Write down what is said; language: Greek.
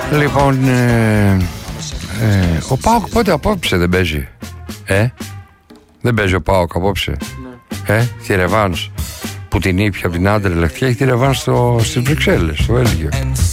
Λοιπόν, ο ΠΑΟΚ πότε απόψε δεν παίζει? Δεν παίζει ο ΠΑΟΚ απόψε? Τη ρεβάνς που την ήπια από την Άντρε Λεχτιά, έχει τη ρεβάνς στις Βρυξέλλες, στο Βέλγιο.